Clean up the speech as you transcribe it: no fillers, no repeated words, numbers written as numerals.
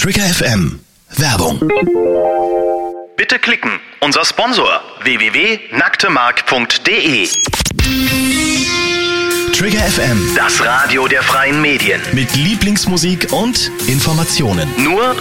Trigger FM Werbung. Bitte klicken. Unser Sponsor www.nacktemark.de. Trigger FM, Das Radio der freien Medien. mit Lieblingsmusik und Informationen. Nur